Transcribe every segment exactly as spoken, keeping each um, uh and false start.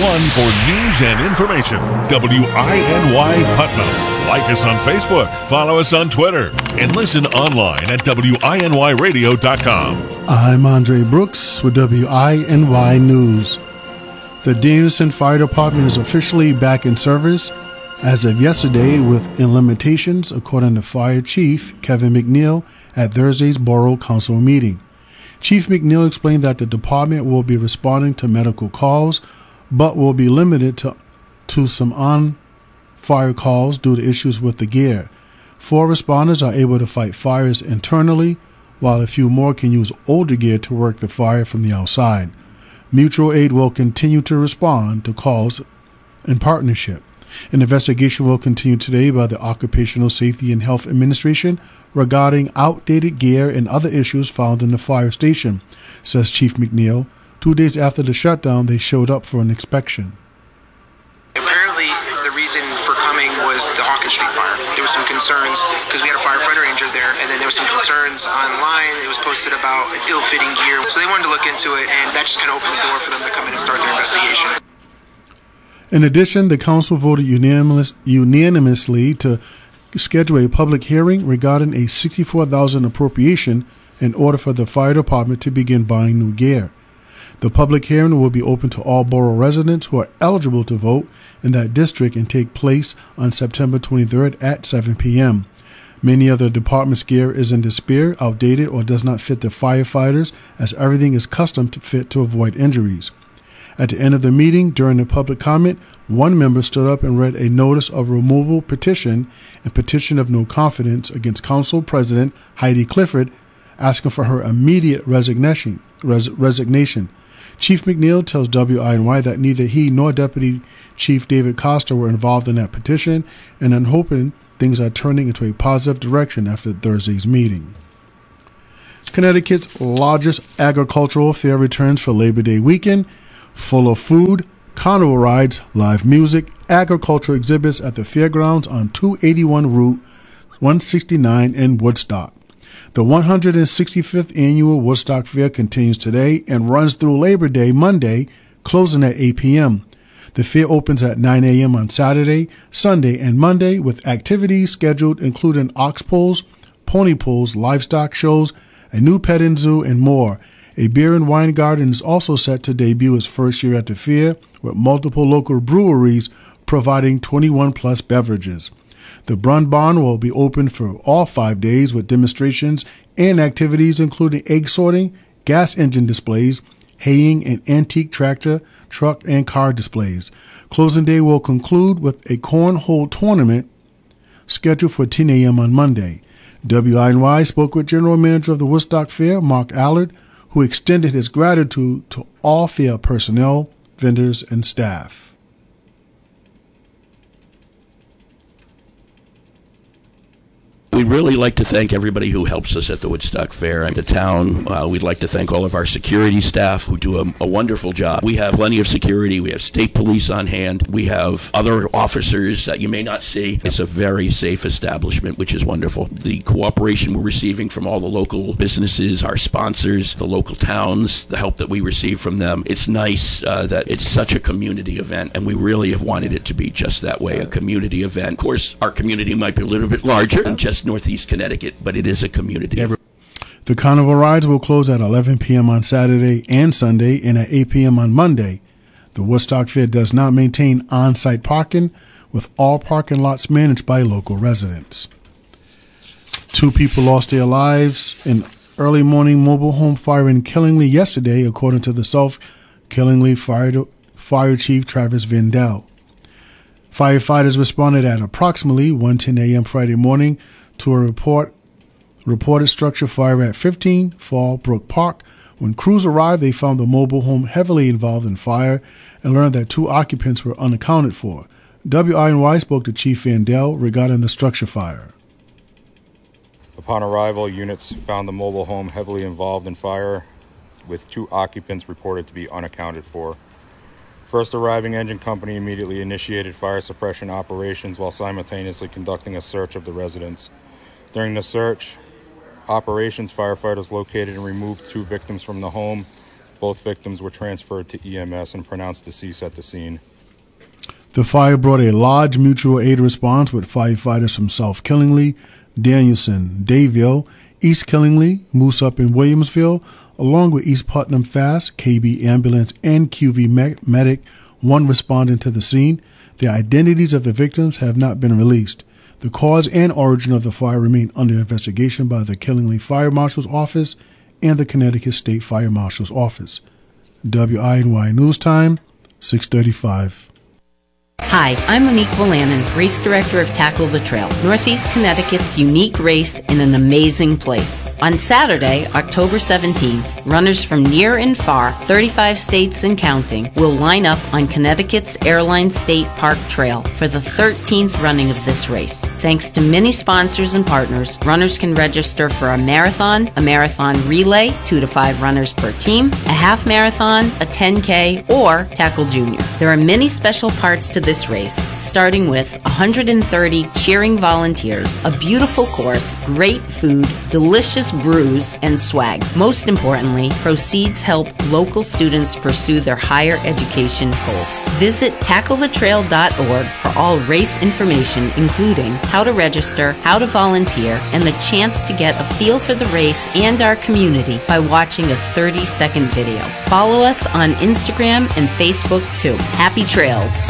one for news and information. W I N Y Putnam. Like us on Facebook, follow us on Twitter, and listen online at W I N Y radio dot com. I'm Andre Brooks with W I N Y News. The Danielson Fire Department is officially back in service as of yesterday within limitations, according to Fire Chief Kevin McNeil at Thursday's Borough Council meeting. Chief McNeil explained that the department will be responding to medical calls, but will be limited to, to some on-fire calls due to issues with the gear. Four responders are able to fight fires internally, while a few more can use older gear to work the fire from the outside. Mutual aid will continue to respond to calls in partnership. An investigation will continue today by the Occupational Safety and Health Administration regarding outdated gear and other issues found in the fire station, says Chief McNeil. Two days after the shutdown, they showed up for an inspection. Apparently, the reason for coming was the Hawkins Street fire. There was some concerns because we had a firefighter injured there, and then there was some concerns online. It was posted about ill-fitting gear, so they wanted to look into it, and that just kind of opened the door for them to come in and start their investigation. In addition, the council voted unanimous, unanimously to schedule a public hearing regarding a sixty-four thousand dollars appropriation in order for the fire department to begin buying new gear. The public hearing will be open to all borough residents who are eligible to vote in that district and take place on September twenty-third at seven p.m. Many of the department's gear is in despair, outdated, or does not fit the firefighters, as everything is custom fit to avoid injuries. At the end of the meeting, during the public comment, one member stood up and read a notice of removal petition and petition of no confidence against Council President Heidi Clifford, asking for her immediate resignation. Res- resignation. Chief McNeil tells W I N Y that neither he nor Deputy Chief David Costa were involved in that petition, and I'm hoping things are turning into a positive direction after Thursday's meeting. Connecticut's largest agricultural fair returns for Labor Day weekend, full of food, carnival rides, live music, agricultural exhibits at the fairgrounds on two eighty-one Route one sixty-nine in Woodstock. The one hundred sixty-fifth Annual Woodstock Fair continues today and runs through Labor Day Monday, closing at eight p.m. The fair opens at nine a.m. on Saturday, Sunday, and Monday, with activities scheduled including ox pulls, pony pulls, livestock shows, a new petting zoo, and more. A beer and wine garden is also set to debut its first year at the fair, with multiple local breweries providing twenty-one plus beverages. The Brun Barn will be open for all five days with demonstrations and activities including egg sorting, gas engine displays, haying, and antique tractor, truck, and car displays. Closing day will conclude with a cornhole tournament scheduled for ten a.m. on Monday. W I N Y spoke with General Manager of the Woodstock Fair, Mark Allard, who extended his gratitude to all fair personnel, vendors, and staff. We'd really like to thank everybody who helps us at the Woodstock Fair and the town. Uh, we'd like to thank all of our security staff who do a, a wonderful job. We have plenty of security. We have state police on hand. We have other officers that you may not see. It's a very safe establishment, which is wonderful. The cooperation we're receiving from all the local businesses, our sponsors, the local towns, the help that we receive from them. It's nice uh, that it's such a community event, and we really have wanted it to be just that way, a community event. Of course, our community might be a little bit larger than just Northeast Connecticut, but it is a community. The carnival rides will close at eleven p.m. on Saturday and Sunday and at eight p.m. on Monday. The Woodstock Fair does not maintain on-site parking, with all parking lots managed by local residents. Two people lost their lives in early morning mobile home fire in Killingly yesterday, according to the South Killingly Fire, Fire Chief Travis Vindell. Firefighters responded at approximately one ten a.m. Friday morning to a report reported structure fire at fifteen Fallbrook Park. When crews arrived, they found the mobile home heavily involved in fire and learned that two occupants were unaccounted for. W I N Y spoke to Chief Vandell regarding the structure fire. Upon arrival, units found the mobile home heavily involved in fire, with two occupants reported to be unaccounted for. First arriving engine company immediately initiated fire suppression operations while simultaneously conducting a search of the residence. During the search, operations firefighters located and removed two victims from the home. Both victims were transferred to E M S and pronounced deceased at the scene. The fire brought a large mutual aid response with firefighters from South Killingly, Danielson, Dayville, East Killingly, Moose Up, and Williamsville, along with East Putnam Fast, K B Ambulance, and Q V Medic, one responding to the scene. The identities of the victims have not been released. The cause and origin of the fire remain under investigation by the Killingly Fire Marshal's Office and the Connecticut State Fire Marshal's Office. W I N Y News Time, six thirty-five. Hi, I'm Monique Willannon, Race Director of Tackle the Trail, Northeast Connecticut's unique race in an amazing place. On Saturday, October seventeenth, runners from near and far, thirty-five states and counting, will line up on Connecticut's Airline State Park Trail for the thirteenth running of this race. Thanks to many sponsors and partners, runners can register for a marathon, a marathon relay, two to five runners per team, a half marathon, a ten K, or Tackle Junior. There are many special parts to this race, starting with one hundred thirty cheering volunteers, a beautiful course, great food, delicious brews, and swag. Most importantly, proceeds help local students pursue their higher education goals. Visit tackle the trail dot org for all race information, including how to register, how to volunteer, and the chance to get a feel for the race and our community by watching a thirty second video. Follow us on Instagram and Facebook too. Happy trails!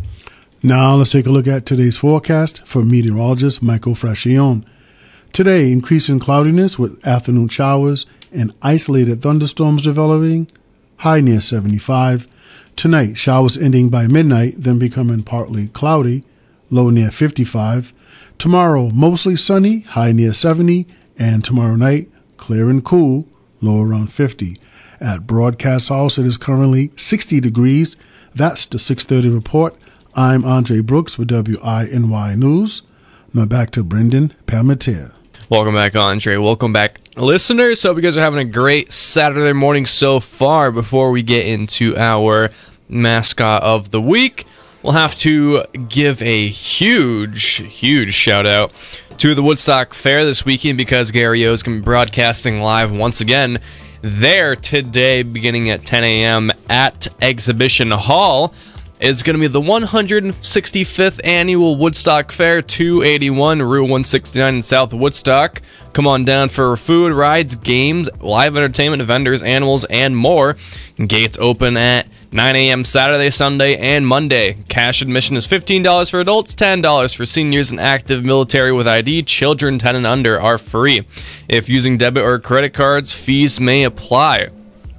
Now let's take a look at today's forecast for meteorologist Michael Frascione. Today, increasing cloudiness with afternoon showers and isolated thunderstorms developing, high near seventy-five. Tonight, showers ending by midnight, then becoming partly cloudy, low near fifty-five. Tomorrow, mostly sunny, high near seventy, and tomorrow night, clear and cool, low around fifty. At Broadcast House, it is currently sixty degrees. That's the six thirty report. I'm Andre Brooks with W I N Y News. Now back to Brendan Palmetier. Welcome back, Andre. Welcome back, listeners. Hope you guys are having a great Saturday morning so far. Before we get into our mascot of the week, we'll have to give a huge, huge shout out to the Woodstock Fair this weekend because Gary O is going to be broadcasting live once again there today beginning at ten a.m. at Exhibition Hall. It's going to be the one hundred sixty-fifth Annual Woodstock Fair, two eighty-one Route one sixty-nine in South Woodstock. Come on down for food, rides, games, live entertainment, vendors, animals, and more. Gates open at nine a.m. Saturday, Sunday, and Monday. Cash admission is fifteen dollars for adults, ten dollars for seniors and active military with I D. Children ten and under are free. If using debit or credit cards, fees may apply.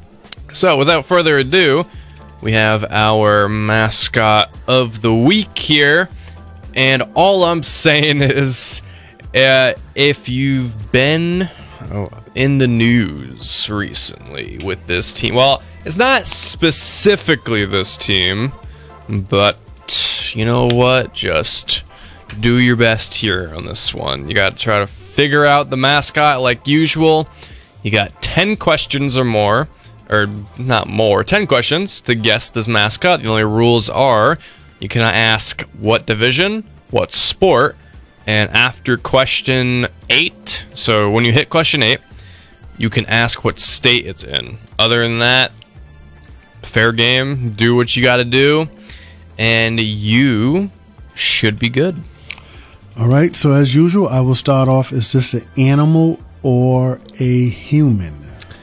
So, without further ado, we have our mascot of the week here, and all I'm saying is, uh, if you've been oh, in the news recently with this team, well, it's not specifically this team, but you know what? Just do your best here on this one. You got to try to figure out the mascot like usual. You got ten questions or more. Or not more, ten questions to guess this mascot. The only rules are you cannot ask what division, what sport, and after question eight, so when you hit question eight, you can ask what state it's in. Other than that, fair game, do what you gotta do, and you should be good. All right, so as usual, I will start off, is this an animal or a human?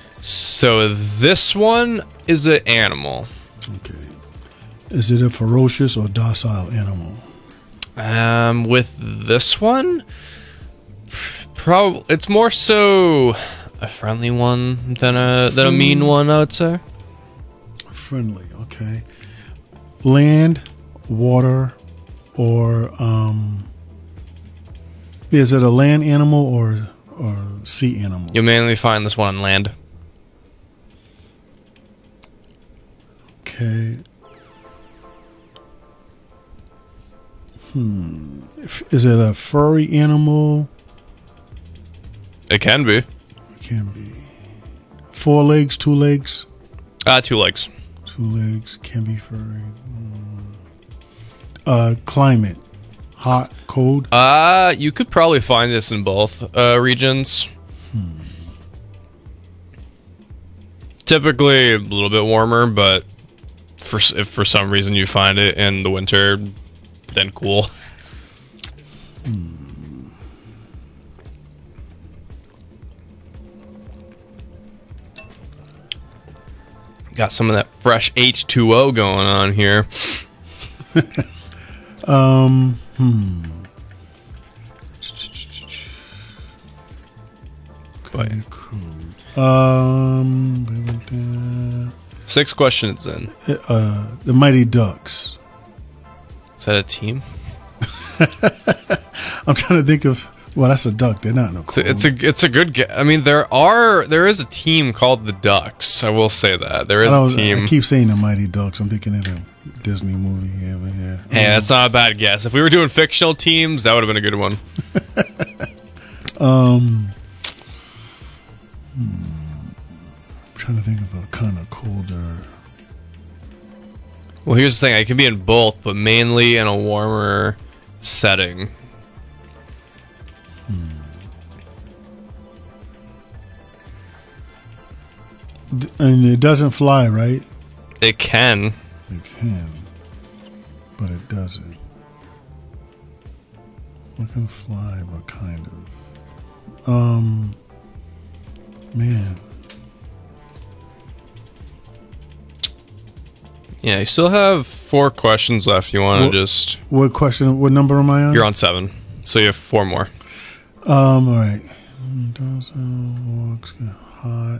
So this one is an animal. Okay. Is it a ferocious or docile animal? Um, with this one, probably it's more so a friendly one than a than a mean one, I would say. Friendly, okay. Land, water, or um, is it a land animal or or sea animal? You'll mainly find this one on land. Okay. Hmm. Is it a furry animal? It can be. It can be. Four legs, two legs? Uh, two legs. Two legs, can be furry. Mm. Uh, climate. Hot, cold? Uh, you could probably find this in both uh, regions. Hmm. Typically a little bit warmer, but for if for some reason you find it in the winter, then cool. Hmm. Got some of that fresh H two O going on here. um, hmm. Okay. Um, Six questions in. Uh, the Mighty Ducks. Is that a team? I'm trying to think of. Well, that's a duck. They're not no. Cool. It's a, it's a it's a good guess. I mean, there are there is a team called the Ducks. I will say that there is was, a team. I keep saying the Mighty Ducks. I'm thinking of the Disney movie here, but yeah. Hey, um, that's not a bad guess. If we were doing fictional teams, that would have been a good one. um. Hmm. I'm trying to think of a kind of colder. Well, here's the thing: I can be in both, but mainly in a warmer setting. Hmm. And it doesn't fly, right? It can. It can, but it doesn't. It can fly, but kind of. Um. Man. Yeah, you still have four questions left. You want to just... What question? What number am I on? You're on seven, so you have four more. Um, all right. Walks get hot.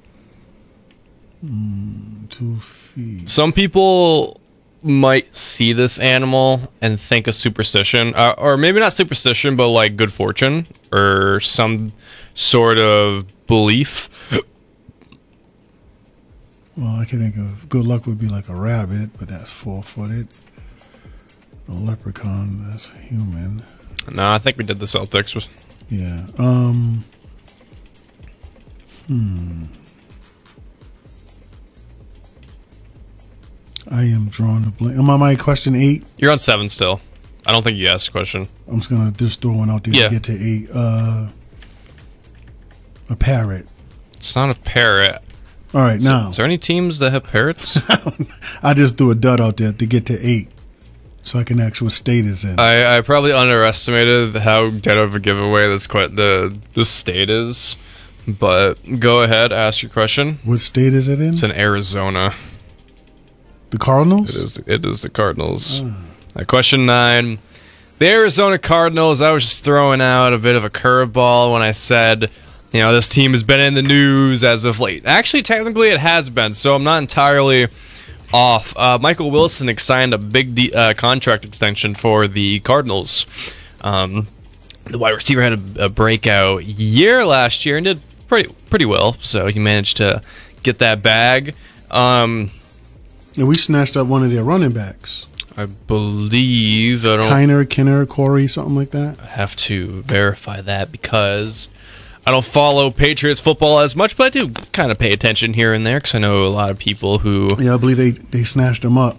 Mm, two feet. Some people might see this animal and think of superstition, uh, or maybe not superstition, but like good fortune or some sort of belief. Well, I can think of good luck would be like a rabbit, but that's four-footed. A leprechaun, that's human. No, I think we did the Celtics. Yeah. Um. Hmm. I am drawing a blank. Am I my question eight? You're on seven still. I don't think you asked a question. I'm just gonna just throw one out there yeah. to get to eight. Uh, a parrot. It's not a parrot. All right, is now. There, is there any teams that have parrots? I just threw a dud out there to get to eight, so I can actual state is in. I, I probably underestimated how dead of a giveaway this quite the this state is. But go ahead, ask your question. What state is it in? It's in Arizona. The Cardinals? It is. It is the Cardinals. Oh. Uh, question nine. The Arizona Cardinals. I was just throwing out a bit of a curveball when I said, you know, this team has been in the news as of late. Actually, technically, it has been, so I'm not entirely off. Uh, Michael Wilson signed a big de- uh, contract extension for the Cardinals. Um, the wide receiver had a, a breakout year last year and did pretty pretty well, so he managed to get that bag. Um, and we snatched up one of their running backs. I believe I don't. Kiner, Kinner, Corey, something like that. I have to verify that because I don't follow Patriots football as much, but I do kind of pay attention here and there because I know a lot of people who. Yeah, I believe they, they snatched them up.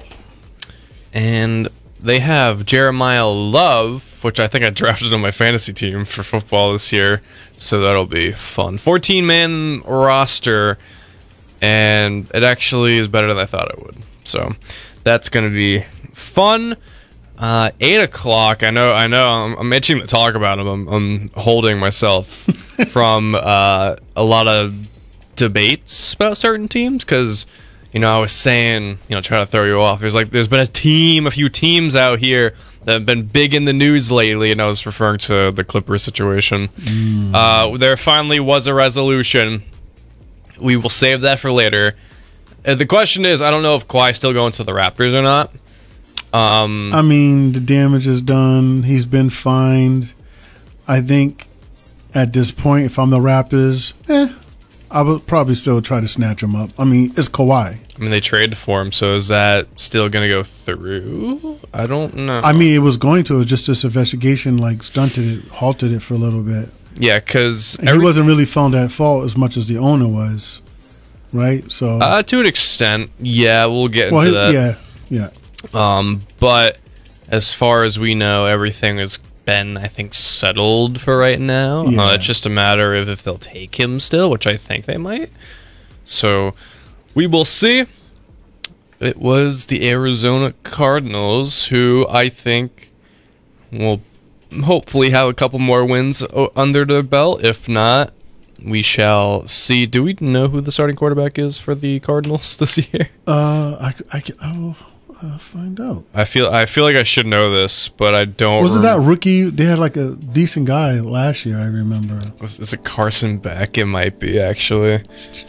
And they have Jeremiah Love, which I think I drafted on my fantasy team for football this year, so that'll be fun. fourteen-man roster, and it actually is better than I thought it would. So that's going to be fun. Uh, eight o'clock. I know. I know. I'm, I'm itching to talk about them. I'm, I'm holding myself from uh, a lot of debates about certain teams because, you know, I was saying, you know, trying to throw you off. There's like, there's been a team, a few teams out here that have been big in the news lately, and I was referring to the Clippers situation. Mm. Uh, there finally was a resolution. We will save that for later. Uh, the question is, I don't know if Kawhi's still going to the Raptors or not. Um, I mean, the damage is done. He's been fined. I think at this point, if I'm the Raptors, eh, I would probably still try to snatch him up. I mean, it's Kawhi. I mean, they traded for him, so is that still going to go through? I don't know. I mean, it was going to. It was just this investigation, like, stunted it, halted it for a little bit. Yeah, because... Every- he wasn't really found at fault as much as the owner was, right? So, uh, to an extent, yeah, we'll get well, into that. Yeah, yeah. Um, but as far as we know, everything has been, I think, settled for right now. Yeah. Uh, it's just a matter of if they'll take him still, which I think they might. So we will see. It was the Arizona Cardinals who I think will hopefully have a couple more wins under their belt. If not, we shall see. Do we know who the starting quarterback is for the Cardinals this year? Uh, I, I, I will uh, find out. I feel I feel like I should know this, but I don't. Wasn't rem- that rookie? They had like a decent guy last year, I remember. Was, is it Carson Beck? It might be, actually.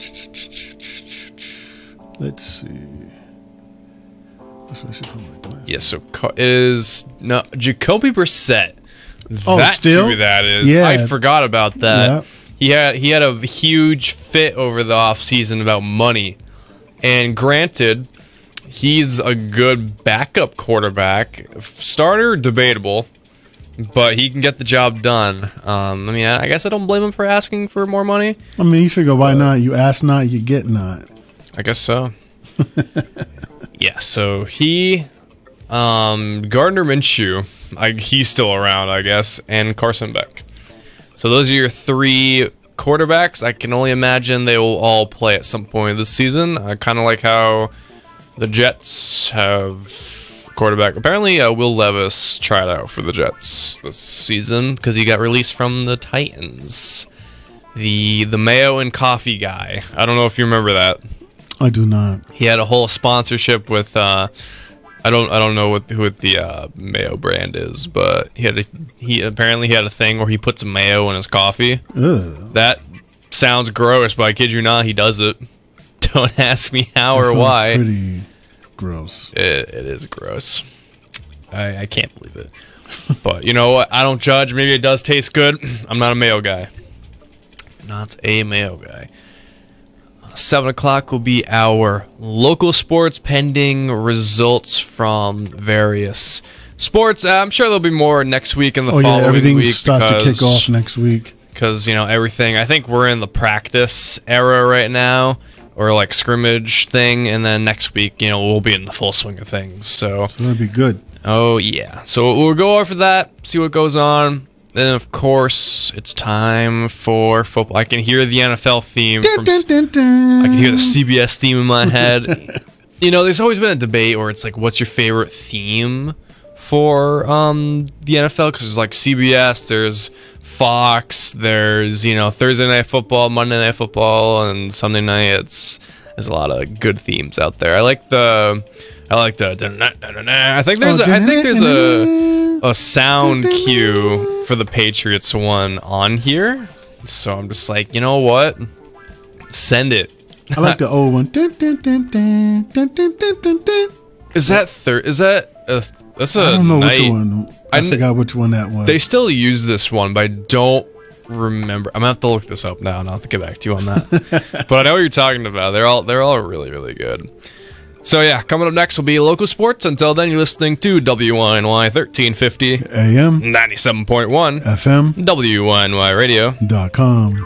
Let's see. I should put my glasses. Yeah, so Car- is no Jacoby Brissett. Oh, That's still? who that is. Yeah. I forgot about that. Yeah. He had he had a huge fit over the offseason about money. And granted, he's a good backup quarterback. Starter, debatable, but he can get the job done. Um, I mean, I guess I don't blame him for asking for more money. I mean, you figure why not? You ask not, you get not. I guess so. Yeah, so he, um, Gardner Minshew, I, he's still around, I guess, and Carson Beck. So those are your three quarterbacks. I can only imagine they will all play at some point this season. Uh, kind of like how the Jets have quarterback. Apparently, uh, Will Levis tried out for the Jets this season because he got released from the Titans. The the Mayo and Coffee guy. I don't know if you remember that. I do not. He had a whole sponsorship with uh, I don't I don't know what who the uh, Mayo brand is, but he had a, he apparently he had a thing where he puts mayo in his coffee. Ugh. That sounds gross, but I kid you not, he does it. Don't ask me how That or sounds why. Pretty gross. It, it is gross. I, I can't believe it. But you know what? I don't judge. Maybe it does taste good. I'm not a mayo guy. Not a mayo guy. Seven o'clock will be our local sports pending results from various sports. Uh, I'm sure there'll be more next week and the Oh following yeah, everything week starts because, to kick off next week. Because you know everything. I think we're in the practice era right now, or like scrimmage thing, and then next week, you know, we'll be in the full swing of things. So, So that'll be good. oh yeah. So we'll go over that, see what goes on. Then, of course, it's time for football. I can hear the N F L theme. Dun, From, dun, dun, dun. I can hear the C B S theme in my head. You know, there's always been a debate where it's like, what's your favorite theme for um, the N F L? Because there's like C B S, there's Fox, there's, you know, Thursday Night Football, Monday Night Football, and Sunday night. It's there's a lot of good themes out there. I like the, I like the. I think there's, a, I think there's a. a sound cue for the Patriots one on here. So I'm just like, you know what? Send it. I like the old one. Dun, dun, dun, dun, dun, dun, dun, dun, dun. Is that third? Is that a, that's a I don't know night. which one. I, I kn- forgot which one that was. They still use this one, but I don't remember. I'm gonna have to look this up now, and I'll have to get back to you on that. But I know what you're talking about. They're all they're all really really good. So yeah, coming up next will be local sports. Until then, you're listening to W I N Y thirteen fifty A M ninety-seven point one F M W I N Y Radio dot com.